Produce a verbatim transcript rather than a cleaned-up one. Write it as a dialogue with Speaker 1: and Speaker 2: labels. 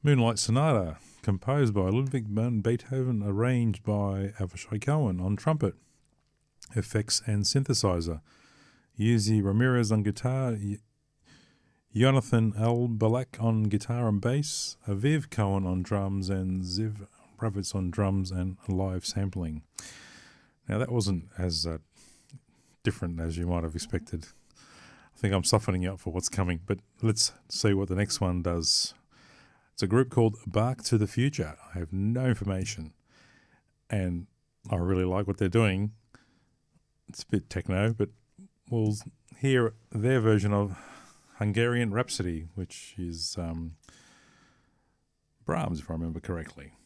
Speaker 1: Moonlight Sonata, composed by Ludwig van Beethoven, arranged by Avishai Cohen on trumpet, effects and synthesizer. Yuzi Ramirez on guitar, y- Jonathan Albalak on guitar and bass, Aviv Cohen on drums, and Ziv Ravitz on drums and live sampling. Now that wasn't as uh, different as you might have expected. I think I'm softening up for what's coming, but let's see what the next one does. It's a group called Bark to the Future. I have no information, and I really like what they're doing. It's a bit techno, but we'll hear their version of Hungarian Rhapsody, which is um, Brahms, if I remember correctly.